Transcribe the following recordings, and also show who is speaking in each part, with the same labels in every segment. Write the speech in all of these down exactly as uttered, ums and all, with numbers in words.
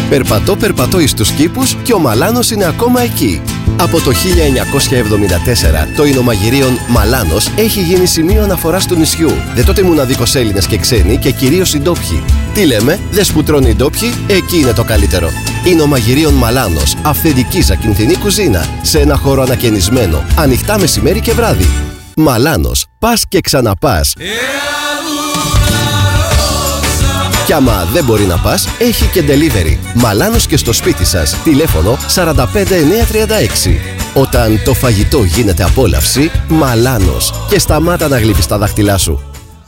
Speaker 1: Περπατώ, περπατώ εις τους κήπους και ο Μαλάνος είναι ακόμα εκεί. Από το χίλια εννιακόσια εβδομήντα τέσσερα το εινομαγειρίον Μαλάνος έχει γίνει σημείο αναφοράς του νησιού. Δε τότε μοναδικός Έλληνες και ξένοι και κυρίως οι ντόπιοι. Τι λέμε, δες που τρώνε οι ντόπιοι, εκεί είναι το καλύτερο. Εινομαγειρίον Μαλάνος, αυθεντική ζακυνθινή κουζίνα, σε ένα χώρο ανακαινισμένο, ανοιχτά μεσημέρι και βράδυ. Μαλάνος, πας και ξαναπάς. Κι άμα δεν μπορεί να πας, έχει και delivery. Μαλάνος και στο σπίτι σας. Τηλέφωνο σαράντα πέντε εννιακόσια τριάντα έξι. Όταν το φαγητό γίνεται απόλαυση, Μαλάνος. Και σταμάτα να γλύφεις τα δάχτυλά σου.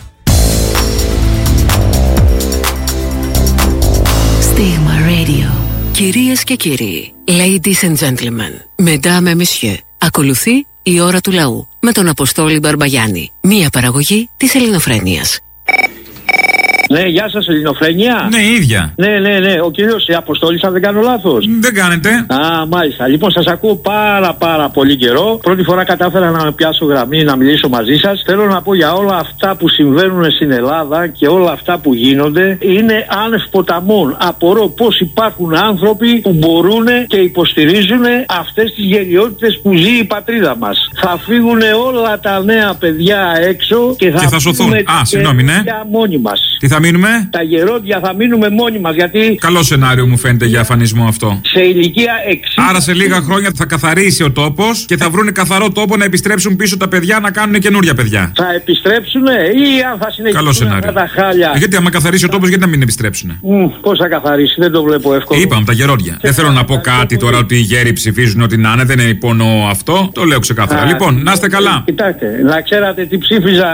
Speaker 2: Στίγμα Radio. Κυρίες και κύριοι, ladies and gentlemen, mesdames et messieurs, ακολουθεί η ώρα του λαού με τον Αποστόλη Μπαρμπαγιάννη. Μία παραγωγή της Ελληνοφρένειας.
Speaker 3: Ναι, γεια σας, Ελληνοφρένεια.
Speaker 4: Ναι, ίδια.
Speaker 3: Ναι, ναι, ναι. Ο κύριος Αποστόλης, αν δεν κάνω λάθος.
Speaker 4: Δεν κάνετε.
Speaker 3: Α, μάλιστα. Λοιπόν, σας ακούω πάρα πάρα πολύ καιρό. Πρώτη φορά κατάφερα να πιάσω γραμμή, να μιλήσω μαζί σας. Θέλω να πω για όλα αυτά που συμβαίνουν στην Ελλάδα και όλα αυτά που γίνονται. Είναι άνευ ποταμών. Απορώ πώς υπάρχουν άνθρωποι που μπορούν και υποστηρίζουν αυτές τις γελιότητες που ζει η πατρίδα μας. Θα φύγουν όλα τα νέα παιδιά έξω και θα,
Speaker 4: και θα σωθούν. Α, συγγνώμη, ναι.
Speaker 3: Μόνοι μας.
Speaker 4: Τι θα μείνουμε?
Speaker 3: Τα γερόντια θα μείνουμε μόνοι μας, γιατί...
Speaker 4: Καλό σενάριο μου φαίνεται για αφανισμό αυτό.
Speaker 3: Σε ηλικία εξήντα.
Speaker 4: Άρα σε λίγα χρόνια θα καθαρίσει ο τόπος και θα βρουν καθαρό τόπο να επιστρέψουν πίσω τα παιδιά να κάνουν καινούρια παιδιά.
Speaker 3: Θα επιστρέψουνε ή αν θα συνεχίσουν αυτά τα χάλια.
Speaker 4: Γιατί άμα καθαρίσει ο τόπος, γιατί να μην επιστρέψουνε.
Speaker 3: Mm, πώς θα καθαρίσει, δεν το βλέπω εύκολο.
Speaker 4: Είπαμε τα γερόντια. Δεν θέλω να πω κάτι τώρα ότι οι γέροι ψηφίζουν ό,τι να είναι, δεν υπονοώ αυτό. Το λέω ξεκάθαρα. Λοιπόν, να είστε καλά.
Speaker 3: Κοιτάξτε, να ξέρατε τι ψήφιζα.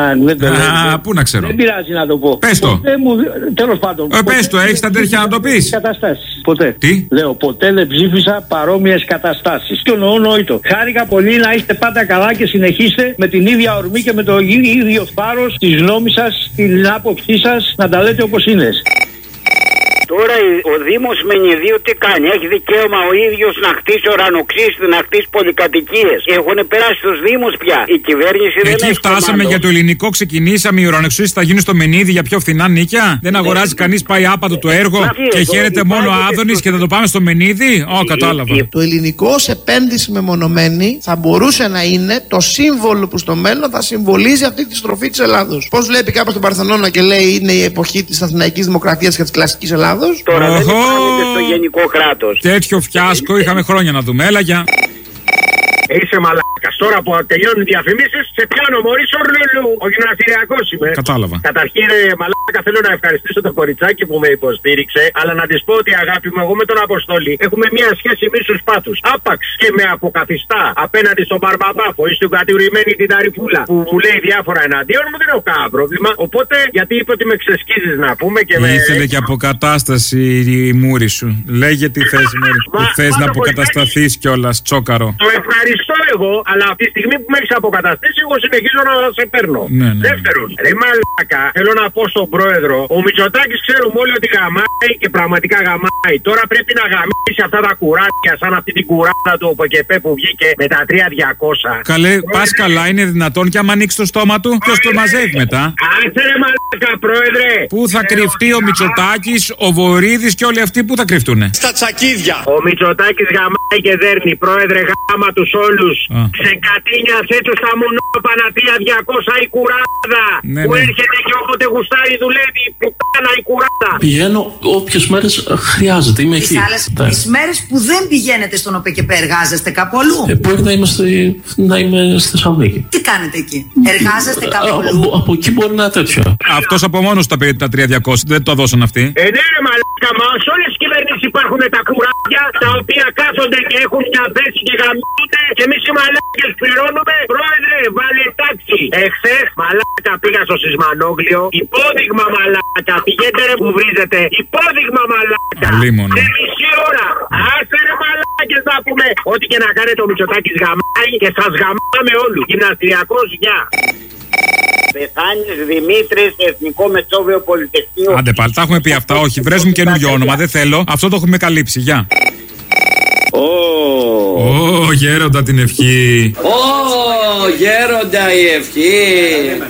Speaker 4: Α, πού να ξέρω.
Speaker 3: Δεν πειράζει να το πω.
Speaker 4: Πες το.
Speaker 3: Τέλος πάντων.
Speaker 4: Ε, πες το, έχεις τα τέτοια να το πεις.
Speaker 3: Καταστάσεις. Ποτέ.
Speaker 4: Τι?
Speaker 3: Λέω, ποτέ δεν ψήφισα παρόμοιες καταστάσεις. Και εννοώ νοήτο. Χάρηκα πολύ να είστε πάντα καλά και συνεχίστε με την ίδια ορμή και με το ίδιο θάρρος της γνώμης σας, την άποψή σας, να τα λέτε όπως είναι.
Speaker 5: Τώρα ο Δήμος Μενιδίου τι κάνει? Έχει δικαίωμα ο ίδιος να χτίσει ουρανοξύστη, να χτίσει πολυκατοικίες. Έχουν περάσει στους Δήμους πια. Η κυβέρνηση δεν έχει.
Speaker 4: Εκεί φτάσαμε για το ελληνικό, ξεκινήσαμε. Οι ουρανοξύστες θα γίνουν στο Μενίδη για πιο φθηνά νίκια. Δεν αγοράζει ε, κανείς, πάει άπατο το έργο ε, και χαίρεται μόνο Άδωνης και θα το πάμε στο Μενίδη. Ω, κατάλαβα.
Speaker 6: Το ελληνικό ως επένδυση μεμονωμένη θα μπορούσε να είναι το σύμβολο που στο μέλλον θα συμβολίζει αυτή τη στροφή της Ελλάδος. Πώς βλέπει κάποιος τον Παρθενώνα και λέει είναι η εποχή της Αθηναϊκής Δημοκρατίας και της κλασικής Ελλάδος.
Speaker 5: Τώρα δεν υπάρχεται στο γενικό κράτος.
Speaker 4: Τέτοιο φιάσκο είχαμε χρόνια να δούμε. Έλα, για.
Speaker 7: Είσαι μαλάκας. Τώρα που τελειώνουν οι διαφημίσεις, σε πιάνω μωρί Σορλούλου. Ο γυμναστηριακός είμαι.
Speaker 4: Κατάλαβα.
Speaker 7: Καταρχήν, ρε μαλάκα, θέλω να ευχαριστήσω το κοριτσάκι που με υποστήριξε. Αλλά να της πω ότι αγάπη μου, εγώ με τον Αποστόλη έχουμε μια σχέση μίσους πάθους. Άπαξ και με αποκαθιστά απέναντι στον Μπαρμπαπάφο ή στην κατηγορημένη την Ταριφούλα που μου λέει διάφορα εναντίον μου, δεν έχω κανένα πρόβλημα. Οπότε, γιατί είπε ότι με ξεσκίζεις να πούμε και με.
Speaker 4: Ήθελε και αποκατάσταση η μούρη σου. Λέγε τι θες, Μόρι. Που θες να αποκατασταθείς κιόλας, τσόκαρο.
Speaker 7: Το ευχαριστώ εγώ, αλλά αυτή τη στιγμή που με έχεις αποκαταστήσει, εγώ συνεχίζω να σε παίρνω.
Speaker 4: Ναι, ναι.
Speaker 7: Δεύτερον, ρε μαλάκα, θέλω να πω στον πρόεδρο, ο Μητσοτάκης ξέρουμε όλοι ότι γαμάει και πραγματικά γαμάει. Τώρα πρέπει να γαμίσει αυτά τα κουράκια, σαν αυτή την κουράδα του ΟΠΕΚΕΠΕ που βγήκε με τα τρία διακόσια.
Speaker 4: Καλέ, πας καλά, είναι δυνατόν και άμα ανοίξει το στόμα του, ποιος το μαζεύει μετά.
Speaker 7: Άσε ρε μαλάκα, πρόεδρε.
Speaker 4: Πού θα κρυφτεί ο Μητσοτάκης, ο Βορίδης και όλοι αυτοί, πού θα κρυφτούνε?
Speaker 7: Στα τσακίδια. Ο Μητσοτάκης γαμάει και δέρνει, πρόεδρε, γάμα τους όλους. Ξεκατίνιασέ του στα μονόπανα τρία διακόσια η κουράδα.
Speaker 4: Ναι,
Speaker 7: που
Speaker 4: ναι.
Speaker 7: έρχεται και όποτε γουστάρει δουλεύει. Πουτάνα η κουράδα.
Speaker 8: Πηγαίνω όποιες μέρες χρειάζεται. Είμαι εκεί.
Speaker 9: Τις μέρες που δεν πηγαίνετε στον ΟΠΕΚΕΠΕ εργάζεστε κάπου αλλού?
Speaker 8: Ε, μπορεί να είμαι, στη, να είμαι στη Θεσσαλονίκη.
Speaker 9: Τι κάνετε εκεί? Εργάζεστε κάπου αλλού?
Speaker 8: Από, από εκεί μπορεί να είναι τέτοιο.
Speaker 4: Αυτός από μόνος τα πήρε τα τρία διακόσια. Δεν το δώσαν αυτοί.
Speaker 7: Ε, ναι, ρε μαλάκα, μα σε όλες τις κυβερνήσεις υπάρχουν τα κουράδια τα οποία κάθονται και έχουν μια θέση και γαμιούνται και εμείς οι μαλάκες πληρώνουμε. Πρόεδρε, βάλε τάξη. Εχθές, μαλάκα, πήγα στο Σισμανόγλιο. Υπόδειγμα μαλάκα. Πηγαίνετε ρε που βρίζετε. Υπόδειγμα μαλάκα.
Speaker 4: Αλίμονο.
Speaker 7: Σε μισή ώρα. Άσε ρε μαλάκες να πούμε. Ό,τι και να κάνετε ο Μητσοτάκης γαμάει και σας γαμάμε όλους. Γυμναστηριακός, γεια.
Speaker 5: Πεθάνης Δημήτρης, Εθνικό Μετσόβιο Πολυτεχνείο.
Speaker 4: Άντε πάλι, τα έχουμε πει αυτά. Όχι, βρες μου καινούριο όνομα. Δεν θέλω. Αυτό το έχουμε καλύψει. Γεια. Ω, γέροντα την ευχή.
Speaker 10: Ω, γέροντα η ευχή.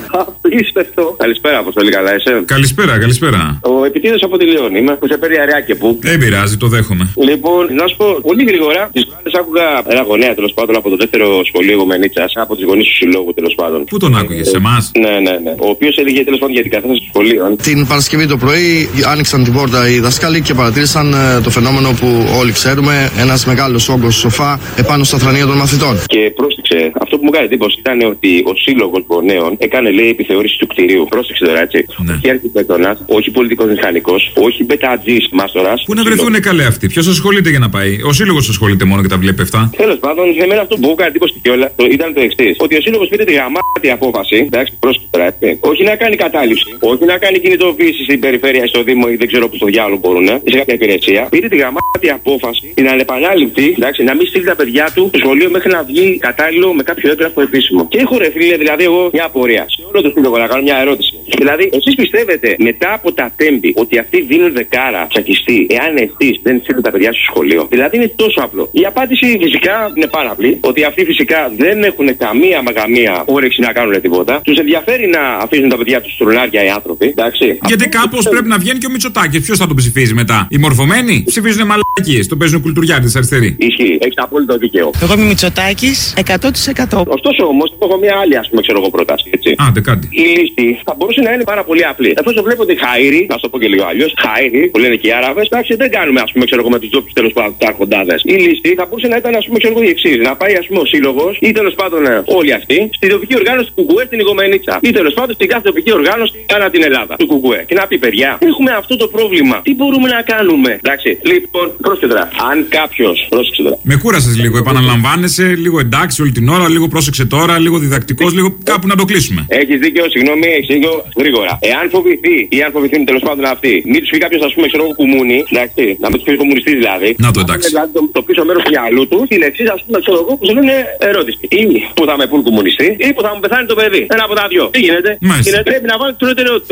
Speaker 10: Απίστευτο. Καλησπέρα, Αποστολή, καλά είσαι.
Speaker 4: Καλησπέρα, καλησπέρα.
Speaker 10: Ο επιτίδος από τη Λιώνη είμαι, που σε παίρνει αραιά και πού.
Speaker 4: Δεν πειράζει, το δέχομαι.
Speaker 10: Λοιπόν, να σου πω πολύ γρήγορα, τις προάλλες άκουγα ένα γονέα τέλος πάντων από το δεύτερο σχολείο Γομενίτσας, από τις γονείς του συλλόγου τέλος πάντων.
Speaker 4: Πού τον άκουγε, σε εμάς?
Speaker 10: Ναι, ναι, ναι. Ο οποίος έλεγε τέλος πάντων για την κατάσταση των σχολείων.
Speaker 11: Την Παρασκευή το πρωί άνοιξαν την πόρτα οι δάσκαλοι και παρατήρησαν ε, το φαινόμενο που όλοι ξέρουμε, ένας μεγάλος όγκος σοφά επάνω στα θρανία των μαθητών.
Speaker 10: Και πρόσεξε, αυτό που μου κάνει εντύπωση ήταν ότι ο σύλλογος γονέων έκανε, λέει, επιθεώρηση του κτηρίου. Πρόσεξε τώρα, έτσι.
Speaker 4: Ναι.
Speaker 10: Όχι αρχιτέκτονας, όχι πολιτικός μηχανικός, όχι μπετατζής μάστορας.
Speaker 4: Πού να βρεθούν καλέ αυτοί, ποιος ασχολείται για να πάει? Ο σύλλογος ασχολείται μόνο και τα βλέπει αυτά.
Speaker 10: Τέλος πάντων, σε μένα αυτό που μου έκανε εντύπωση και όλα ήταν το εξής. Ότι ο σύλλογος πήρε τη γαμάτη απόφαση, εντάξει, πρόσεξε τώρα, έτσι. Όχι να κάνει κατάληψη, όχι να κάνει κινητοποίηση στην περιφέρεια, στο Δήμο ή δεν ξέρω που στο διάλογο μπορούν, σε κάποια υπηρεσία. Πήρε τη γαμάτη απόφαση, την ανεπανάληπτη, εντάξει, να μην στείλει τα παιδιά του στο σχολείο μέχρι να βγει κατάλληλο με κάποιο έγγραφο επίσημο. Και έχω ρε φίλε, δηλαδή εγώ μια απορία. Σε όλο το σύλλογο να κάνω μια ερώτηση. Δηλαδή, εσείς πιστεύετε μετά από τα τέμπη ότι αυτοί δίνουν δεκάρα τσακιστή, εάν εσείς δεν στείλετε τα παιδιά στο σχολείο? Δηλαδή είναι τόσο απλό. Η απάντηση φυσικά είναι πάρα απλή. Ότι αυτοί φυσικά δεν έχουν καμία μα καμία όρεξη να κάνουν τίποτα. Τους ενδιαφέρει να αφήσουν τα παιδιά τους στρουλάρια οι άνθρωποι. Εντάξει.
Speaker 4: Γιατί κάπως πρέπει να βγαίνει και ο Μητσοτάκης. Ποιος θα τον ψηφίζει μετά? Οι μορφωμένοι ψηφίζουν μαλακίες. Τον παίζουν κουλτουριάρτες αριστεροί.
Speaker 10: Ισχύει. Έχεις απόλυτο δίκαιο.
Speaker 6: Εγώ είμαι Μητσοτάκης εκατό τοις εκατό.
Speaker 10: Ωστόσο όμως έχω μια άλλη, ας πούμε, ξέρω εγώ πρόταση. Έτσι.
Speaker 4: Άντε κάτι.
Speaker 10: Η λύση θα μπορούσε να είναι πάρα πολύ απλή. Εφόσον βλέπονται χαΐροι, να το πω και λίγο αλλιώς, χαΐροι που λένε και οι Άραβες, εντάξει, δεν κάνουμε, ας πούμε, ξέρω εγώ, με τους ντόπιους τέλος πάντων άρχοντάδες. Η λύση θα μπορούσε να ήταν, ας πούμε, ξέρω εγώ, η εξής. Να πάει, ας πούμε, ο σύλλογος ή τέλος πάντων όλοι αυτοί στην τοπική οργάνωση του Κουκουέ στην Ιγομενίτσα ή τέλος πάντων στην κάθε τοπική οργάνωση ανά την Ελλάδα του Κουκουέ. Και να πει, παιδιά, έχουμε αυτό το πρόβλημα. Τι μπορούμε να κάνουμε? Εντάξει, λοιπόν, πρόσεξε τώρα. Αν κάποιος. Πρόσεξε τώρα.
Speaker 4: Με κούρασες λίγο, επαναλαμβάνεσαι, λίγο εντάξει όλη την ώρα, λίγο πρόσεξε τώρα, λίγο διδακτικός, λίγο κάπου να το κλείσουμε.
Speaker 10: Έχεις δίκιο, συγγνώμη, έχεις δίκιο, γρήγορα. Εάν φοβηθεί ή αν φοβηθούν τέλος πάντων αυτοί, μην τους πει κάποιος, ας πούμε, ξέρω εγώ, κουμούνι, εντάξει, να μην τους πει κομμουνιστής δηλαδή.
Speaker 4: Να το εντάξει.
Speaker 10: Δηλαδή το, το πίσω μέρος του μυαλού του την εξής, ας πούμε, ξέρω εγώ, που λένε ερώτηση. Ή που θα με πούν κομμουνιστή ή που θα μου πεθάνει το παιδί. Ένα από τα δυο. Τι γίνεται? γίνεται πρέπει να βάλει την προτεραιότητα.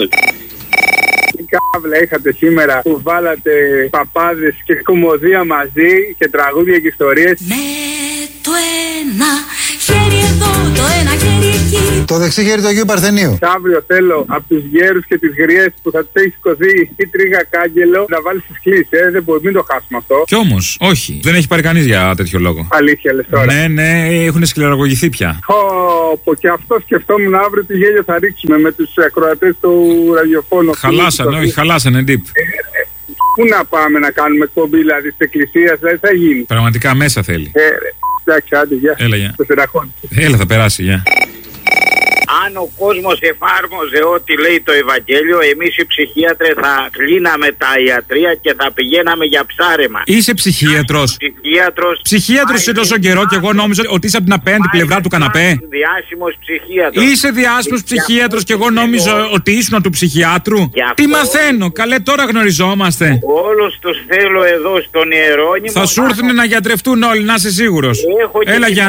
Speaker 12: Τι κάβλα είχατε σήμερα που βάλατε παπάδες και κομμωδία μαζί και τραγούδια και ιστορίες?
Speaker 13: Με το ένα χέρι εδώ, το ένα χέρι εκεί.
Speaker 14: Το δεξί χέρι του Αγίου Παρθενίου.
Speaker 12: Αύριο θέλω από τους γέρους και τις γριές που θα τους έχει σηκωθεί η τρίγα κάγκελο να βάλει στις κλήσεις, ε, δεν μπορεί, μην το χάσουμε αυτό.
Speaker 4: Κι όμως, όχι, δεν έχει πάρει κανείς για τέτοιο λόγο.
Speaker 12: Αλήθεια λες τώρα?
Speaker 4: Ναι, ναι, έχουν σκληραγωγηθεί πια.
Speaker 12: Πω, και αυτό σκεφτόμουν αύριο τι γέλιο θα ρίξουμε με τους ακροατές του ραδιοφώνου.
Speaker 4: Χαλάσανε, όχι, χαλάσανε, ντύπ.
Speaker 12: Πού να πάμε να κάνουμε εκπομπή, δηλαδή στην εκκλησία, δηλαδή θα γίνει?
Speaker 4: Πραγματικά μέσα θέλει.
Speaker 12: Ε, εντάξει, άντε, γεια.
Speaker 4: Έλα, γεια.
Speaker 12: Το
Speaker 4: Έλα, θα περάσει, γεια.
Speaker 5: Αν ο κόσμος εφάρμοζε ό,τι λέει το Ευαγγέλιο, εμείς οι ψυχίατροι θα κλείναμε τα ιατρία και θα πηγαίναμε για ψάρεμα.
Speaker 4: Είσαι ψυχίατρος.
Speaker 5: Ψυχίατρος.
Speaker 4: Ψυχίατρος είσαι τόσο καιρό και εγώ νόμιζα ότι είσαι από την απέναντι πλευρά του καναπέ.
Speaker 5: Διάσημος ψυχίατρος.
Speaker 4: Είσαι διάσημος ψυχίατρος και εγώ νόμιζα ότι ήσουν του ψυχιάτρου. Τι μαθαίνω, καλέ, τώρα γνωριζόμαστε.
Speaker 5: Όλους τους θέλω εδώ στον Ιερώνυμο.
Speaker 4: Θα σου έρθουν να γιατρευτούν όλοι, να είσαι σίγουρος. Έλα, γεια.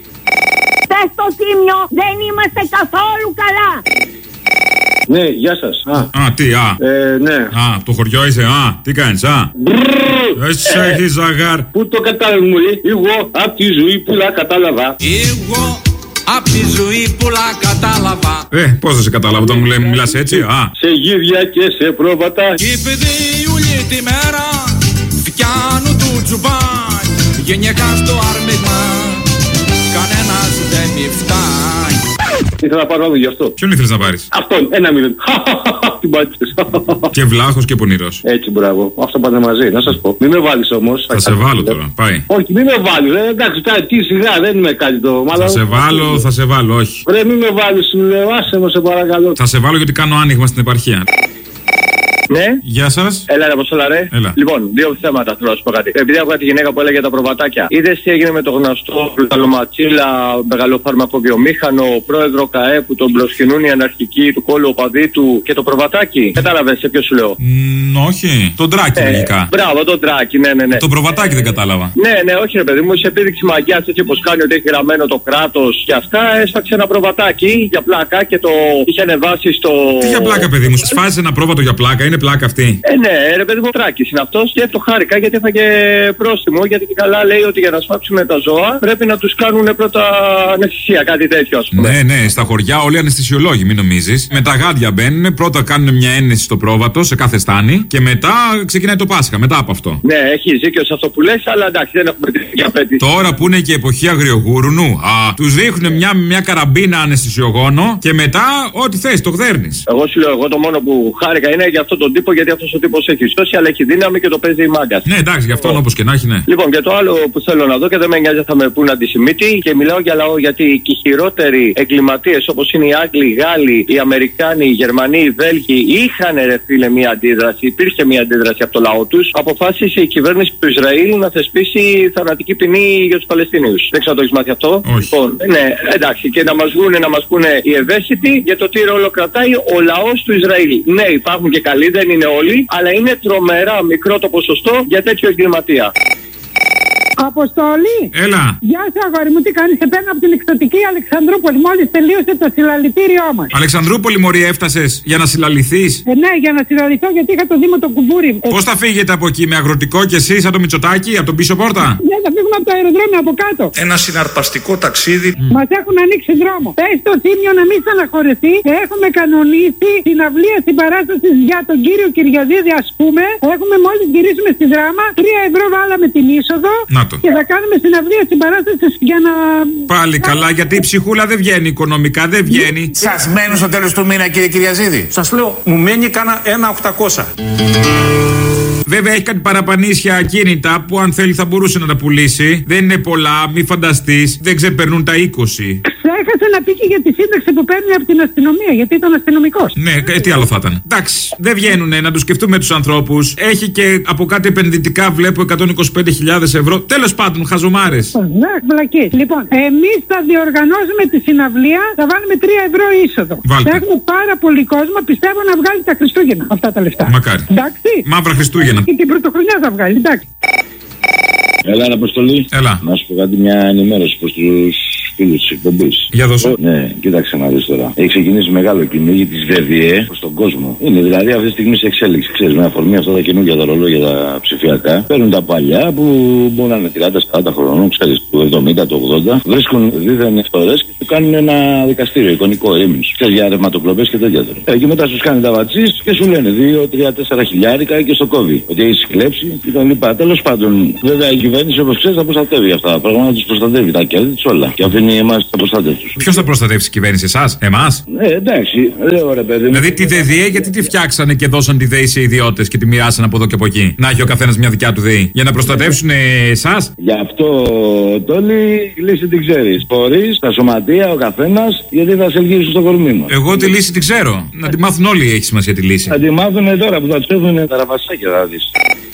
Speaker 15: Πες στο Τίμιο, δεν είμαστε καθόλου καλά.
Speaker 16: Ναι, γεια σας. Α,
Speaker 4: α τι, α.
Speaker 16: Ε, ναι.
Speaker 4: Α, το χωριό είσαι, α. Τι κάνεις, α. Εσύ έχεις ζαγάρ.
Speaker 16: Πού το κατάλαβα, μου λέει. Εγώ απ' τη ζωή που λα κατάλαβα.
Speaker 17: Εγώ απ' τη ζωή που λα κατάλαβα.
Speaker 4: Ε, πώς θα σε κατάλαβα όταν μου λέει, μου μιλάς έτσι, α.
Speaker 16: Σε γύρια και σε πρόβατα.
Speaker 17: Και επειδή όλη τη μέρα φτιάνουν του τζουμπάκ. Γενιακά στο άρμιγμα κανένας δεν μη φτάνει.
Speaker 16: Ήθελα να πάρω άλλο γι' αυτό.
Speaker 4: Ποιον ήθελες να πάρεις?
Speaker 16: Αυτόν, ένα μηδέν. Την πάτησες.
Speaker 4: Και βλάχος και πονηρός.
Speaker 16: Έτσι, μπράβο. Αυτά πάνε μαζί, να σας πω. Μην με βάλεις όμως.
Speaker 4: Θα σε βάλω τώρα, πάει.
Speaker 16: Όχι, μην με βάλεις. Ε, εντάξει, τι σιγά, δεν είμαι κάτι το.
Speaker 4: Θα σε βάλω, θα σε βάλω, όχι.
Speaker 16: Ρε, μην με βάλεις, σου λέω, άσε με, σε παρακαλώ.
Speaker 4: Θα σε βάλω γιατί κάνω άνοιγμα στην επαρχία.
Speaker 16: Ναι.
Speaker 4: Γεια σας.
Speaker 16: Έλα, ρε, Αποστόλα, ρε.
Speaker 4: Έλα.
Speaker 16: Λοιπόν, δύο θέματα θέλω να σου πω κάτι. Επειδή άκουγα τη γυναίκα που έλεγε για τα προβατάκια. Είδες τι έγινε με το γνωστό Καλοματσίλα, μεγαλοφαρμακοβιομήχανο, πρόεδρο ΚΑΕ που τον προσκυνούν οι αναρχικοί του κόλλου οπαδί του και το προβατάκι. Κατάλαβες σε ποιο σου λέω?
Speaker 4: Mm, όχι. Τον Τράκη, ε, λογικά.
Speaker 16: Μπράβο, τον Τράκη, ναι, ναι, ναι.
Speaker 4: Το προβατάκι δεν κατάλαβα.
Speaker 16: Ναι, ναι, όχι, ρε παιδί μου, σε επίδειξη μαγιά έτσι όπως κάνει ότι έχει γραμμένο το κράτος και αυτά, έσφαξε ένα προβατάκι για πλάκα και το είχε ανεβάσει στο.
Speaker 4: Τι για πλάκα, παιδί μου, σφάζει ένα πρόβατο για πλάκα, είναι πλάκα αυτή.
Speaker 16: Ε, ναι, ρε παιδί μου, Τράκης είναι αυτός και το χάρηκα γιατί έφαγε πρόστιμο. Γιατί και καλά λέει ότι για να σφάξουν τα ζώα πρέπει να τους κάνουν πρώτα αναισθησία, κάτι τέτοιο, ας πούμε.
Speaker 4: Ναι, ναι, στα χωριά όλοι αναισθησιολόγοι, μην νομίζεις. Με τα γάντια μπαίνουν, πρώτα κάνουν μια ένεση στο πρόβατο, σε κάθε στάνη και μετά ξεκινάει το Πάσχα, μετά από αυτό.
Speaker 16: Ναι, έχει δίκιο σε αυτό που λες, αλλά εντάξει, δεν έχουμε την απέτηση.
Speaker 4: Τώρα που είναι και εποχή αγριογούρνου, α, τους ρίχνουν μια, μια καραμπίνα αναισθησιογόνο και μετά ό,τι θες, το γδέρνεις.
Speaker 16: Εγώ σου λέω, εγώ το μόνο που χάρηκα είναι για αυτόν τον τύπο, γιατί αυτός ο τύπος έχει στόση, αλλά έχει δύναμη και το παίζει η μάγκα.
Speaker 4: Ναι, εντάξει, γι' αυτόν όπως και να έχει, ναι.
Speaker 16: Λοιπόν, και το άλλο που θέλω να δω και δεν με νοιάζει θα με πούν αντισημίτη και μιλάω για λαό, γιατί και οι χειρότεροι εγκληματίες όπως είναι οι Άγγλοι, οι Γάλλοι, οι Αμερικάνοι, οι Γερμανοί, οι Βέλγοι είχαν ρε φίλε μια αντίδραση, υπήρχε μια αντίδραση από το λαό τους. Αποφάσισε η κυβέρνηση του Ισραήλ να θεσπίσει θανατική ποινή για τους Παλαιστίνιους. Δεν ξέρω αν το έχεις μάθει αυτό.
Speaker 4: Όχι.
Speaker 16: Λοιπόν, ναι, εντάξει, και να μας βγουν να μας πούνε οι ευαίσθητοι για το τι ρόλο κρατάει ο λαός του Ισραήλ. Ναι, υπάρχουν και καλοί, δεν είναι όλοι, αλλά είναι τρομερά μικρό το ποσοστό για τέτοιο εγκληματία.
Speaker 14: Αποστολή!
Speaker 4: Έλα!
Speaker 14: Γεια σου, αγόρι μου, τι κάνεις? Σε παίρνω από την εκστοτική Αλεξανδρούπολη. Μόλις τελείωσε το συλλαλητήριό μας.
Speaker 4: Αλεξανδρούπολη, μωρή, έφτασες για να συλλαληθείς?
Speaker 14: Ε, ναι, για να συλλαληθώ γιατί είχα το Δήμο το κουμπούρι.
Speaker 4: Πώς θα φύγετε από εκεί, με αγροτικό κι εσύ, σαν το Μητσοτάκι, από τον πίσω πόρτα?
Speaker 14: Ναι, θα φύγουμε από το αεροδρόμιο από κάτω.
Speaker 18: Ένα συναρπαστικό ταξίδι.
Speaker 14: Mm. Μας έχουν ανοίξει δρόμο. Πες στο Θήμιο να μην στεναχωρεθεί. Έχουμε κανονίσει συναυλία συμπαράσταση για τον κύριο Κυριαζίδη, ας πούμε. Έχουμε μόλις γυρίσουμε στη Δράμα. τρία ευρώ βάλαμε την είσοδο.
Speaker 4: Να το.
Speaker 14: Και θα κάνουμε συναυλία συμπαράσταση για να.
Speaker 4: Πάλι καλά, γιατί η ψυχούλα δεν βγαίνει οικονομικά, δεν βγαίνει.
Speaker 18: Σας μένει στο τέλος του μήνα, κύριε Κυριαζίδη? Σας λέω, μου μένει κάνα ένα οκτακόσια.
Speaker 4: Βέβαια έχει κάτι παραπανίσια ακίνητα που αν θέλει θα μπορούσε να τα πουλήσει. Δεν είναι πολλά, μη φανταστείς, δεν ξεπερνούν τα είκοσι.
Speaker 14: Ξέχασε να πει και για τη σύνταξη που παίρνει από την αστυνομία, γιατί ήταν αστυνομικός.
Speaker 4: Ναι, τι άλλο θα ήταν. Εντάξει, δεν βγαίνουνε, να τους σκεφτούμε τους ανθρώπους. Έχει και από κάτι επενδυτικά, βλέπω εκατόν είκοσι πέντε χιλιάδες ευρώ. Τέλος πάντων, χαζομάρες.
Speaker 14: Ναι, βλακίες. Λοιπόν, εμείς θα διοργανώσουμε τη συναυλία, θα βάλουμε τρία ευρώ είσοδο.
Speaker 4: Βάλτε.
Speaker 14: Θα έχουμε πάρα πολύ κόσμο, πιστεύω να βγάλει τα Χριστούγεννα αυτά τα λεφτά.
Speaker 4: Μακάρι.
Speaker 14: Εντάξει.
Speaker 4: Μαύρα Χριστούγεννα.
Speaker 14: Και την πρωτοχρονιά θα βγάλει, εντάξει.
Speaker 19: Έλα, Αποστολή.
Speaker 4: Έλα.
Speaker 19: Να σου πω κάτι, μια ενημέρωση προς τους φίλους της εκπομπής.
Speaker 4: Για δώσω.
Speaker 19: Ναι, κοίταξε να δεις τώρα. Έχει ξεκινήσει μεγάλο κυνήγι της ΒΔΕ προς τον κόσμο. Είναι δηλαδή αυτή τη στιγμή σε εξέλιξη. Ξέρεις, με αφορμή αυτά τα καινούργια τα ρολόγια τα ψηφιακά. Παίρνουν τα παλιά που μπορεί να είναι τριάντα σαράντα χρονών, ξέρεις, του εβδομήντα, του ογδόντα. Βρίσκουν δίθεν φορές και του κάνουν ένα δικαστήριο εικονικό ήμνους. Ξέρεις, για ρευματοκλοπές και τέτοια τώρα. Ε, και μετά σου κάνει τα βατσίς και σου λένε δύο, τρία, τέσσερα χιλιάρικα και στο κόβει. Ότι έχει κλέψει και τα λοιπά. Τέλος πάντων, βέβαια η κυβέρνηση, όπως ξέρεις, θα προστατεύει αυτά τα πράγματα, τους προστατεύει τα κέρδη τους όλα. Και αφήνει εμάς τα προστατεύει.
Speaker 4: Ποιος θα προστατεύσει η κυβέρνηση, εσάς, εμάς?
Speaker 19: Ναι, εντάξει, λέω ρε παιδί.
Speaker 4: Δηλαδή τη ΔΕΔΙΕ, γιατί τη φτιάξανε και δώσαν τη ΔΕΗ σε ιδιώτες και τη μοιράσαν από εδώ και από εκεί? Να έχει ο καθένας μια δικιά του ΔΕΗ. Για να προστατεύσουν εσάς.
Speaker 19: Γι' αυτό Τόλι, η λύση την ξέρεις. Φορείς, τα σωματεία, ο καθένας, γιατί θα σε ελγίσουν στο κορμί μας.
Speaker 4: Εγώ τη λύση την ξέρω. Να τη μάθουν όλοι, έχει σημασία τη λύση.
Speaker 19: Θα τη μάθουν τώρα που θα τους έρθουν τα ραβασάκια, θα δεις.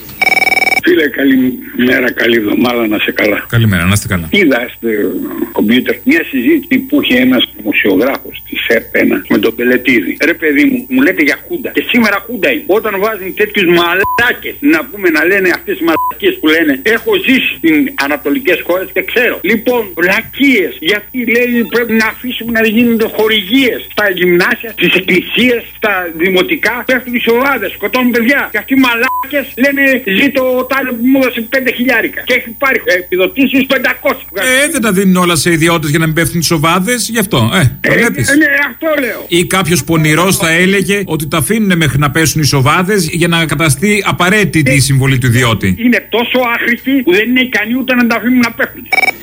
Speaker 20: Φίλε, καλημέρα, καλή εβδομάδα, να σε καλά.
Speaker 4: Καλημέρα, να είστε καλά.
Speaker 20: Είδα στο κομπιούτερ μια συζήτηση που είχε ένας δημοσιογράφος της ΕΡΤ ένα με τον Πελετίδη. Ρε παιδί μου, μου λέτε για χούντα. Και σήμερα χούντα είναι. Όταν βάζουν τέτοιους μαλάκες να πούμε να λένε αυτές τις μαλακίες που λένε, έχω ζήσει στις ανατολικές χώρες και ξέρω. Λοιπόν, βλακίες. Γιατί λέει πρέπει να αφήσουμε να γίνονται χορηγίες στα γυμνάσια, στις εκκλησίες, στα δημοτικά. Πέφτουν οι σοβάδες, σκοτώνουν παιδιά. Και αυτοί οι μαλάκες λένε ζήτω τάδε που μου έδωσε πέντε χιλιάρικα. Και έχει πάρει επιδοτήσεις πεντακόσια.
Speaker 4: Ε, δεν τα δίνουν όλα σε ιδιώτες για να μην πέφτουν οι σοβάδες, γι' αυτό. Ε, το
Speaker 20: ε,
Speaker 4: βλέπεις.
Speaker 20: Ε, ναι, αυτό λέω.
Speaker 4: Ή κάποιος πονηρός θα έλεγε ότι τα αφήνουν μέχρι να πέσουν οι σοβάδες για να καταστεί απαραίτητη η συμβολή του ιδιώτη.
Speaker 20: Είναι τόσο άχρηστοι που δεν είναι ικανοί ούτε να τα αφήνουν να πέφτουν.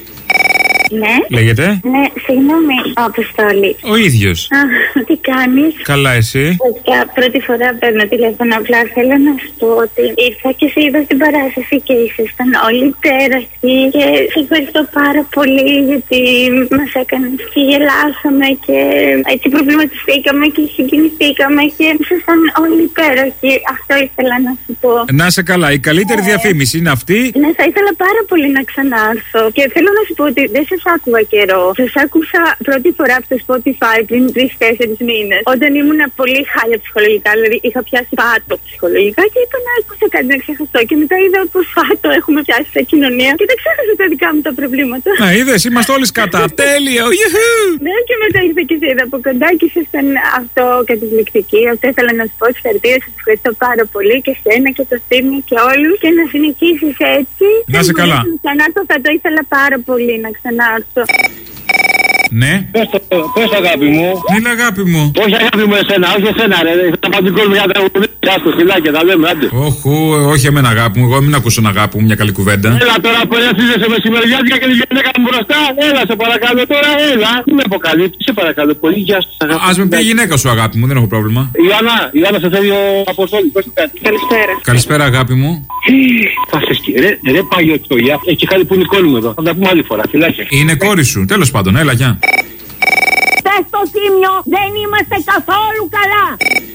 Speaker 21: Ναι.
Speaker 4: Λέγεται.
Speaker 21: Ναι, συγγνώμη, Αποστόλη.
Speaker 4: Ο ίδιος.
Speaker 21: Α, τι κάνεις?
Speaker 4: Καλά, εσύ?
Speaker 21: Βασικά, πρώτη φορά παίρνω τηλέφωνο. Απλά θέλω να σου πω ότι ήρθα και σε είδα στην παράσταση και ήσασταν όλοι υπέροχοι. Και σε ευχαριστώ πάρα πολύ γιατί μας έκανες και γελάσαμε και έτσι προβληματιστήκαμε και συγκινηθήκαμε και ήσασταν όλοι υπέροχοι. Αυτό ήθελα να σου πω.
Speaker 4: Να είσαι καλά. Η καλύτερη
Speaker 21: ε,
Speaker 4: διαφήμιση είναι αυτή.
Speaker 21: Ναι, θα ήθελα πάρα πολύ να ξανάρθω. Και θέλω να σου πω ότι δεν σας σας άκουγα καιρό. Σας άκουσα πρώτη φορά από το Spotify πριν τρεις τέσσερις μήνες. Όταν ήμουν πολύ χάλια ψυχολογικά, δηλαδή είχα πιάσει πάτο ψυχολογικά και είπα να ακούσω κάτι να ξεχαστώ. Και μετά είδα πως πάτο έχουμε πιάσει σε κοινωνία και δεν ξέχασα τα δικά μου τα προβλήματα.
Speaker 4: Να είδες, είμαστε όλοι κατά. Τέλειο!
Speaker 21: Ναι, και μετά ήρθα και σε είδα από κοντά και ήσασταν αυτό καταπληκτική. Αυτό ήθελα να σου πω. Συγχαρητήρια, σας ευχαριστώ πάρα πολύ και σένα και το Θήμιο και όλους. Και να συνεχίσεις έτσι.
Speaker 4: Να είσαι καλά.
Speaker 21: Να ξανάρθω, θα το ήθελα πάρα πολύ να ξανάρθω.
Speaker 4: Ναι.
Speaker 7: Πες το, πες το αγάπη μου.
Speaker 4: Είναι αγάπη μου.
Speaker 7: Όχι αγάπη μου εσένα, όχι εσένα ρε. Θα πάω την κόσμο για τα τραγουδία. Άστο φιλάκια, τα λέμε, άντε.
Speaker 4: Όχι, όχι εμένα αγάπη μου. Εγώ μην ακούσω ένα αγάπη μου, μια καλή κουβέντα.
Speaker 7: Έλα τώρα που έρθεις σε μεσημεριάτικα και τη γυναίκα μου μπροστά. Έλα σε παρακαλώ τώρα, έλα. Μην με αποκαλύπτεις, σε παρακαλώ πολύ. Γεια σας αγάπη.
Speaker 4: Ας με πει η γυναίκα σου αγάπη μου, δεν έχω πρόβλημα.
Speaker 7: Ιωάννα, Ιωάννα σε θέλει ο Αποστόλη, πες του κάτι.
Speaker 21: Καλησπέρα.
Speaker 4: Καλησπέρα αγάπη μου.
Speaker 7: Θα σε σκι... Ρε, ρε πάγιο τσόγια, έχει χάρη που είναι η κόρη μου εδώ. Θα τα πούμε άλλη φορά, φιλάκια.
Speaker 4: Είναι κόρη σου, τέλος πάντων, έλα γεια.
Speaker 15: Πες το Θήμιο, δεν είμαστε καθόλου καλά.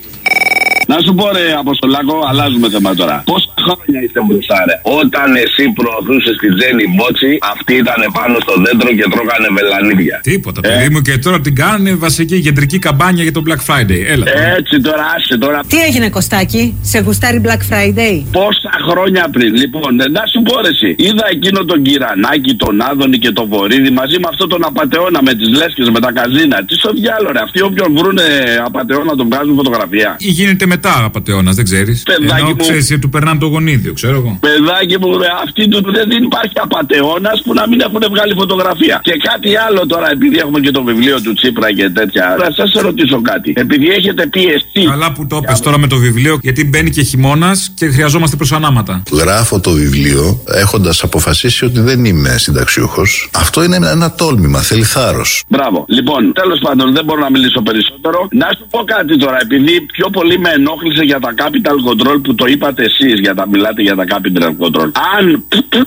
Speaker 19: Να σου πω ρε Αποστολάκο, αλλάζουμε θέμα τώρα. Πόσα χρόνια είστε μπροστά ρε? Όταν εσύ προωθούσες τη Τζέννη Μπότσι, αυτοί ήταν πάνω στο δέντρο και τρώγανε βελανίδια.
Speaker 4: Τίποτα, ε? παιδί μου, και τώρα την κάνουν βασική κεντρική καμπάνια για το Black Friday. Έλα.
Speaker 19: Έτσι τώρα, άσε τώρα.
Speaker 1: Τι έγινε Κωστάκη, σε γουστάρει Black Friday?
Speaker 19: Πόσα χρόνια πριν, λοιπόν, να σου πω ρε εσύ. Είδα εκείνο τον Κυρανάκη, τον Άδωνη και τον Βορύδη μαζί με αυτό τον απατεώνα με τις λέσκες, με τα καζίνα. Τι στο διάλογο ρε, αυτοί όποιον βρούνε απατεώνα τον βγάζουν φωτογραφία.
Speaker 4: Ή γίνεται μετά απατεώνας, δεν ξέρεις. Ενώ ξέρεις, του περνάνε το γονίδιο, ξέρω εγώ.
Speaker 19: Παιδάκι μου, ρε, αυτοί του δεν υπάρχει απατεώνας που να μην έχουν βγάλει φωτογραφία. Και κάτι άλλο τώρα, επειδή έχουμε και το βιβλίο του Τσίπρα και τέτοια. Θα σας ρωτήσω κάτι. Επειδή έχετε πιεστεί.
Speaker 4: Καλά που το πες τώρα με το βιβλίο, γιατί μπαίνει και χειμώνας και χρειαζόμαστε προσανάματα.
Speaker 22: Γράφω το βιβλίο έχοντας αποφασίσει ότι δεν είμαι συνταξιούχος. Αυτό είναι ένα τόλμημα, θέλει θάρρος.
Speaker 19: Μπράβο. Λοιπόν, τέλος πάντων, δεν μπορώ να μιλήσω περισσότερο. Να σου πω κάτι τώρα, επειδή πιο πολύ με ενόχλησε για τα capital control που το είπατε εσείς, για τα μιλάτε για τα capital control. Αν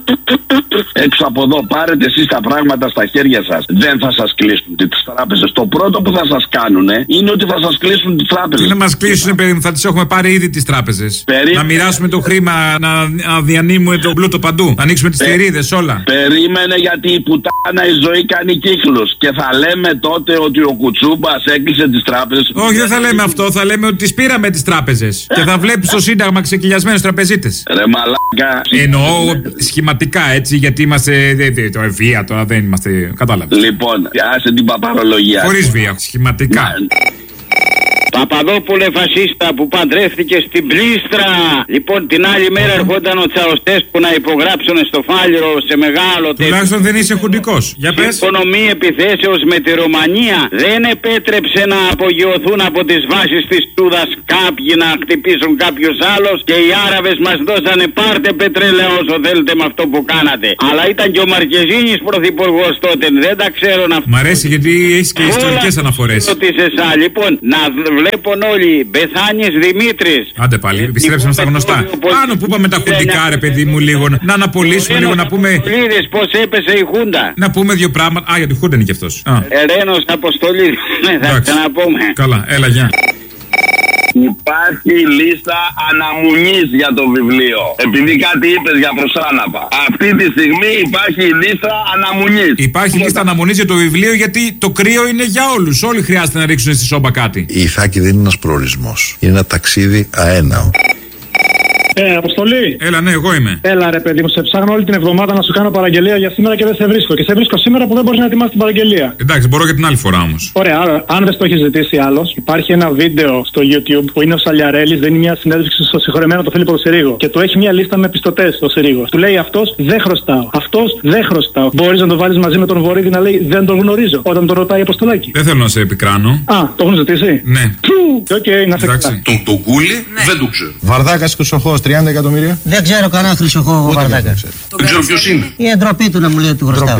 Speaker 19: έξω από εδώ πάρετε εσείς τα πράγματα στα χέρια σας, δεν θα σας κλείσουν τις τράπεζες. Το πρώτο που θα σας κάνουν είναι ότι θα σας κλείσουν τις τράπεζες.
Speaker 4: Τι να μας κλείσουν, παιδί μου, θα τις έχουμε πάρει ήδη τις τράπεζες.
Speaker 19: Περί...
Speaker 4: Να μοιράσουμε το χρήμα, να, να διανύμουμε τον πλούτο παντού. Να ανοίξουμε τις Πε... θηρίδες, όλα.
Speaker 19: Περίμενε, γιατί η πουτάνα η ζωή κάνει κύκλους. Και θα λέμε τότε ότι ο Κουτσούμπας έκλεισε τις τράπεζες.
Speaker 4: Όχι, δεν θα λέμε αυτό. Θα λέμε ότι τις πήραμε τις τράπεζες. Και θα βλέπεις στο Σύνταγμα ξεκυλιασμένους τραπεζίτες.
Speaker 19: Ρε μαλάκα.
Speaker 4: Εννοώ σχηματικά έτσι, γιατί είμαστε. Δε, δε, το βία τώρα δεν είμαστε. Κατάλαβες.
Speaker 19: Λοιπόν, άσε την παπαρολογία.
Speaker 4: Χωρίς βία, σχηματικά. Να...
Speaker 5: Παπαδόπουλε φασίστα που παντρεύτηκε στην Πλήστρα. Λοιπόν, την άλλη μέρα ερχόταν ο Τσαοστές που να υπογράψουν στο Φάληρο σε μεγάλο τέτοιο.
Speaker 4: Τουλάχιστον δεν είσαι χουντικός. Για πες.
Speaker 5: Συμφωνία επιθέσεως με τη Ρωμανία δεν επέτρεψε να απογειωθούν από τις βάσεις της Τούδας κάποιοι να χτυπήσουν κάποιους άλλους. Και οι Άραβες μας δώσανε πάρτε πετρέλαιο όσο θέλετε με αυτό που κάνατε. Αλλά ήταν και ο Μαρκεζίνης πρωθυπουργός τότε. Δεν τα ξέρω να.
Speaker 4: Μ' αρέσει γιατί έχει και ιστορικές αναφορές.
Speaker 5: Λοιπόν, να βλέπουν όλοι. Μπεθάνης Δημήτρης.
Speaker 4: Άντε πάλι, επιστρέψαμε στα γνωστά. Πάνω που είπαμε τα χουντικά, ρε παιδί μου, λίγο. Να αναπολύσουμε λίγο, να πούμε.
Speaker 5: Πώς έπεσε η Χούντα.
Speaker 4: Να πούμε δύο πράγματα. Α, για τη Χούντα είναι και αυτός.
Speaker 5: Ερένος Αποστολή. Θα ξαναπούμε.
Speaker 4: Καλά, έλα, γεια.
Speaker 19: Υπάρχει λίστα αναμονής για το βιβλίο. Επειδή κάτι είπες για προσάναπα. Αυτή τη στιγμή υπάρχει λίστα αναμονής.
Speaker 4: Υπάρχει λίστα αναμονής για το βιβλίο, γιατί το κρύο είναι για όλους. Όλοι χρειάζεται να ρίξουν στη σόμπα κάτι.
Speaker 22: Η Ιθάκη δεν είναι ένας προορισμός. Είναι ένα ταξίδι αέναο.
Speaker 23: Ε, Αποστολή.
Speaker 4: Έλα, ναι, εγώ είμαι.
Speaker 23: Έλα, ρε παιδί μου, σε ψάχνω όλη την εβδομάδα να σου κάνω παραγγελία για σήμερα και δεν σε βρίσκω. Και σε βρίσκω σήμερα που δεν μπορείς να ετοιμάσεις την παραγγελία.
Speaker 4: Εντάξει, μπορώ και την άλλη φορά όμως.
Speaker 23: Ωραία, άρα, αν δεν το έχει ζητήσει άλλος, υπάρχει ένα βίντεο στο YouTube που είναι ο Σαλιαρέλης, δίνει μια συνέντευξη στο συγχωρεμένο το Φίλιππο Συρίγο. Και του έχει μια λίστα με πιστωτές ο Συρίγος. Του λέει αυτός δεν χρωστάω. Αυτός δεν χρωστάω. Μπορείς να το βάλεις μαζί με τον Βορύδη να λέει δεν τον γνωρίζω όταν τον ρωτάει Αποστολάκη.
Speaker 4: Δεν θέλω να σε επικράνω.
Speaker 23: Α, το έχουν ζητήσει.
Speaker 4: Ναι.
Speaker 23: Οκ, okay, να σε
Speaker 22: τον το Γκούλι δεν το ξέρω. Βαρδάκας Χρυσοχώος, τριάντα εκατομμύρια.
Speaker 24: Δεν ξέρω κανένα Χρυσοχώο ο Βαρδάκας.
Speaker 22: Δεν ξέρω ποιος είναι.
Speaker 24: Η εντροπή του να μου λέει ότι του χρωστάω.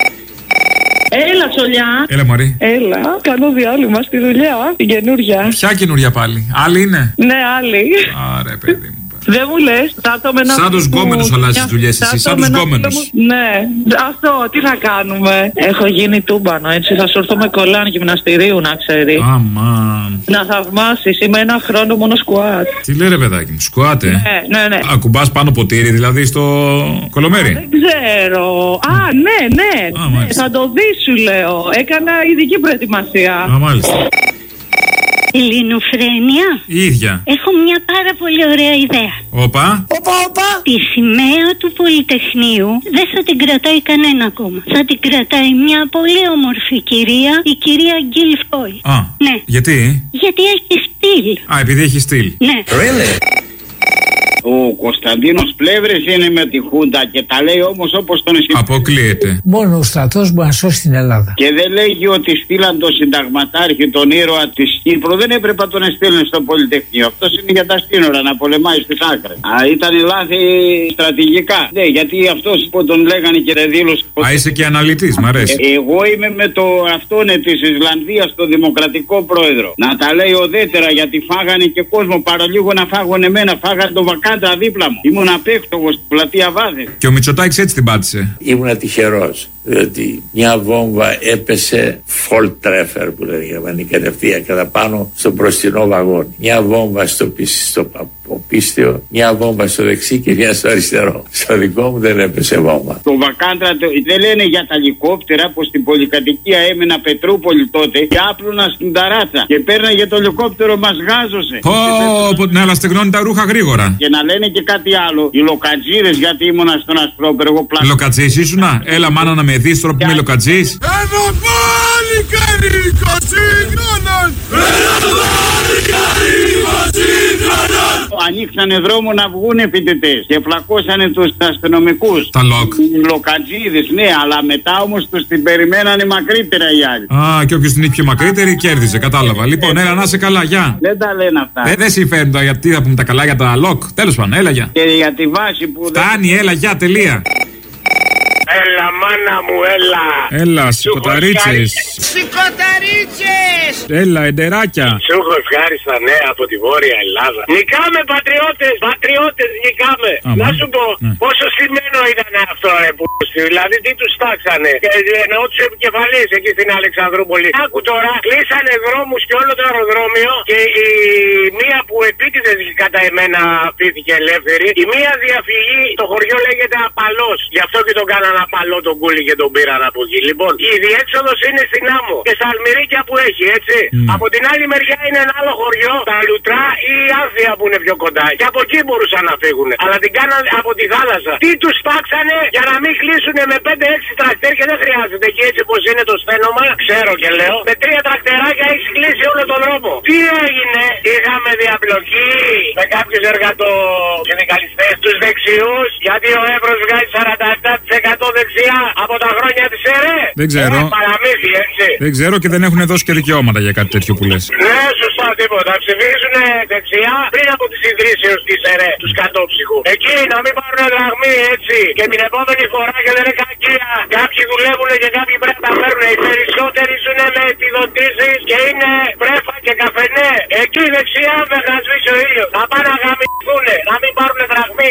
Speaker 25: Έλα, Τσολιά.
Speaker 4: Έλα, Μαρή.
Speaker 25: Έλα, κάνω διάλειμμα στη δουλειά, την καινούρια.
Speaker 4: Ποια καινούρια πάλι, άλλη είναι?
Speaker 25: Ναι, άλλη.
Speaker 4: Άρα, παιδί μου.
Speaker 25: Δεν μου λες, θα το με ένα.
Speaker 4: Σαν τους γκόμενους αλλάζεις τις δουλειές εσύ, σαν τους γκόμενους.
Speaker 25: Ναι, αυτό, τι να κάνουμε. Έχω γίνει τούμπανο, έτσι θα σου έρθω με κολλάν γυμναστηρίου, να ξέρει.
Speaker 4: Αμάν.
Speaker 25: Να θαυμάσεις, είμαι ένα χρόνο μόνο σκουάτ.
Speaker 4: Τι λέει ρε παιδάκι μου, σκουάτ, ε.
Speaker 25: Ναι, ναι, ναι.
Speaker 4: Ακουμπάς πάνω ποτήρι, δηλαδή στο κολομέρι.
Speaker 25: Δεν ξέρω. Α, ναι, ναι.
Speaker 4: Α,
Speaker 25: ναι θα το δεις, σου λέω. Έκανα ειδική προετοιμασία.
Speaker 4: Α, μάλιστα.
Speaker 21: Ελληνοφρένεια.
Speaker 4: Η ίδια.
Speaker 21: Έχω μια πάρα πολύ ωραία ιδέα.
Speaker 4: Όπα.
Speaker 21: Όπα, όπα. Τη σημαία του Πολυτεχνείου δεν θα την κρατάει κανένα ακόμα. Θα την κρατάει μια πολύ όμορφη κυρία, η κυρία Γκίλ Φόι.
Speaker 4: Α,
Speaker 21: ναι.
Speaker 4: Γιατί?
Speaker 21: Γιατί έχει στυλ.
Speaker 4: Α, επειδή έχει στυλ.
Speaker 21: Ναι.
Speaker 5: Really? Ο Κωνσταντίνος Πλεύρης είναι με τη Χούντα και τα λέει όμως όπως τον εσύ.
Speaker 4: Αποκλείεται.
Speaker 2: Μόνο ο στρατός μπορεί να σώσει την Ελλάδα.
Speaker 5: Και δεν λέγει ότι στείλαν τον συνταγματάρχη, τον ήρωα της Κύπρου. Δεν έπρεπε να τον στείλουν στο Πολυτεχνείο. Αυτός είναι για τα σύνορα να πολεμάει στις άκρες. Α, ήταν λάθη στρατηγικά. Ναι, γιατί αυτός που τον λέγανε και δεν δήλωσε.
Speaker 4: Α, είσαι και αναλυτής, μ' αρέσει.
Speaker 5: Ε, εγώ είμαι με το αυτόν της Ισλανδίας, το δημοκρατικό πρόεδρο. Να τα λέει ουδέτερα γιατί φάγανε και κόσμο. Παραλίγο να φάγουν εμένα, φάγανε τον Βακάν. Δίπλα μου. Ήμουν απέκτογος στην πλατεία Βάδε.
Speaker 4: Και ο Μητσοτάκης έτσι την πάτησε.
Speaker 3: Ήμουν τυχερός. Διότι μια βόμβα έπεσε Volltreffer που λένε γερμανική κατευθείαν κατά πάνω στο μπροστινό βαγόνι. Μια βόμβα στο, στο πίστιο, μια βόμβα στο δεξί και μια στο αριστερό. Στο δικό μου δεν έπεσε βόμβα.
Speaker 5: Το Βακάντρα δεν λένε για τα ελικόπτερα που στην πολυκατοικία έμενα Πετρούπολη τότε και άπλωνα στην ταράτσα και πέρναγε το ελικόπτερο μας γάζωσε.
Speaker 4: Πω, ναι, αλλά στεγνώνει τα ρούχα γρήγορα.
Speaker 5: Και να λένε και κάτι άλλο. Οι λοκατζίδες, γιατί ήμουνα στον Ασπρόπεργο πλάκα.
Speaker 4: Λοκατζής ήσουνα, έλα μάνα να με δεις τώρα που είμαι λοκατζής.
Speaker 8: Ένα πάλι καρύκο σύγχρονος! Ένα πάλι καρύκο σύγχρονος!
Speaker 5: Ανοίξανε δρόμο να βγουν φοιτητές και φλακώσανε τους αστυνομικούς.
Speaker 4: Τα λοκ.
Speaker 5: Οι λοκατζίδες, ναι, αλλά μετά όμως τους την περιμένανε μακρύτερα οι άλλοι.
Speaker 4: Α, και όποιος την είχε πιο μακρύτερη κέρδιζε, κατάλαβα. Λοιπόν, έλα να είσαι καλά, γεια.
Speaker 5: Δεν τα λένε αυτά.
Speaker 4: Ε, δεν συμφέρουν τα γιατί θα πούμε τα καλά για τα λοκ. Τέλος πάντων, έλα γεια.
Speaker 5: Και για τη βάση που.
Speaker 4: Φτάνει, έλα γεια, τελεία.
Speaker 7: Έλα μάνα μου, έλα.
Speaker 4: Έλα, σηκωταρίτσες.
Speaker 8: Σηκωταρίτσες.
Speaker 4: Έλα, εντεράκια.
Speaker 7: Σου έχω ευχάριστα νέα από τη Βόρεια Ελλάδα. Νικάμε πατριώτες, πατριώτες νικάμε.
Speaker 4: Άμα.
Speaker 7: Να σου πω,
Speaker 4: ναι.
Speaker 7: πόσο στημένο ήταν αυτό ρε που δηλαδή τι τους τάξανε. Εννοώ τους επικεφαλείς εκεί στην Αλεξανδρούπολη. Άκου τώρα, κλείσανε δρόμους και όλο το αεροδρόμιο και η μία που επίτηδες κατά εμένα αφήθηκε ελεύθερη. Η μία διαφυγή, το χωριό λέγεται Απαλός. Γι' αυτό και τον κάνανε Απαλό τον κούλι και τον πήραν από εκεί. Λοιπόν, η διέξοδος είναι στην Άμμο και στα Αλμυρίκια που έχει, έτσι. Mm. Από την άλλη μεριά είναι ένα άλλο χωριό, τα Λουτρά ή η Άθια που είναι πιο κοντά. Και από εκεί μπορούσαν να φύγουν. Αλλά την κάνανε από τη θάλασσα. Τι τους τάξανε για να μην κλείσουν με πέντε έξι τρακτέρ και δεν χρειάζεται. Και έτσι πως είναι το σφαίνομα, ξέρω και λέω, με τρία τρακτεράκια έχει κλείσει όλο τον δρόμο. Τι έγινε, είχαμε διαπλοκή με κάποιους εργατοσυνδικαλιστές, τους δεξιούς, γιατί ο Εύρος βγάζει σαράντα επτά τοις εκατό δεξιά από τα χρόνια της ΕΡΕ.
Speaker 4: Δεν ξέρω.
Speaker 7: Ε, παραμύθι, έτσι.
Speaker 4: Δεν ξέρω και δεν έχουν δώσει και δικαιώματα για κάτι τέτοιο που λες.
Speaker 7: Ναι, σωστά, τίποτα. Ψηφίζουν δεξιά πριν από τις ιδρύσεις της ΕΡΕ, τους κατόψυχου. Εκεί να μην πάρουν δραχμή, έτσι. Και την επόμενη φορά και δεν είναι κακία. Κάποιοι δουλεύουν και κάποιοι πρέπει να τα παίρνουν. Οι περισσότεροι ζουν με επιδοτήσεις και είναι πρέφα και καφενέ. Εκεί δεξιά με να σβήσει ο ήλιος. Να πάνε να γαμηθούν, να μην πάρουν δραχμή.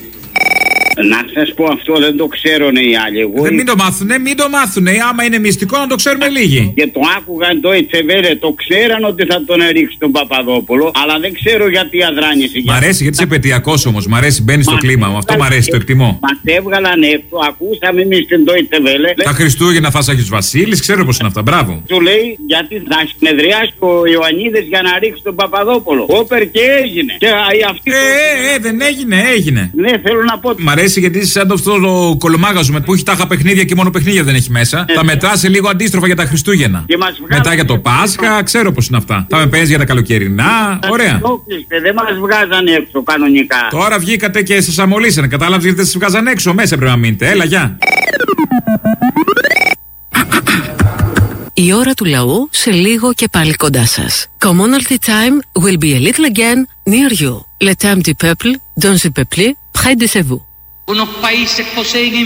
Speaker 5: Να σας πω αυτό, δεν το ξέρουν οι άλλοι. Εγώ
Speaker 4: δεν μην το μάθουνε, μην το μάθουνε. Άμα είναι μυστικό να το ξέρουμε λίγοι.
Speaker 5: Και το άκουγαν το Ετσεβέρε, το ξέραν ότι θα τον ρίξει τον Παπαδόπουλο, αλλά δεν ξέρω γιατί αδράνησε.
Speaker 4: Μ' αρέσει γιατί είσαι επαιτειακός όμως, μ' αρέσει, μπαίνει στο κλίμα μου. Αυτό μ' αρέσει, το εκτιμώ.
Speaker 5: Μας έβγαλαν έξω, ακούσαμε εμείς την Deutsche Welle.
Speaker 4: Τα Χριστούγεννα θα Άγιος Βασίλης, ξέρω πως είναι αυτά, μπράβο.
Speaker 5: Του λέει γιατί θα συνεδριάσει ο Ιωαννίδης για να ρίξει τον Παπαδόπουλο. Όπερ και έγινε. Και αυτή
Speaker 4: ε, ε, ε, δεν έγινε, έγινε.
Speaker 5: Ναι, θέλω να πω.
Speaker 4: Μ' αρέσει γιατί είσαι σαν το αυτό το κολομάγαζο που έχει τάχα παιχνίδια και μόνο παιχνίδια δεν έχει μέσα. Ε, θα μετράσει λίγο αντίστροφα για τα Χριστούγεννα. Μετά για το Πάσχα, ξέρω πως είναι αυτά. Θα με παίζει για τα καλοκαιρινά. Ωραία.
Speaker 5: Δεν μας βγάζαν έξω κανονικά.
Speaker 4: Τώρα βγήκατε και σας αμολύσανε. Κατάλαβες γιατί δεν σας βγάζαν έξω. Μέσα πρέπει να μείνετε. Έλα, γεια.
Speaker 9: Η ώρα του λαού σε λίγο και πάλι κοντά σας. Commonalty time will be a little again near you. Le temps du peuple, dans le peuple, près de vous.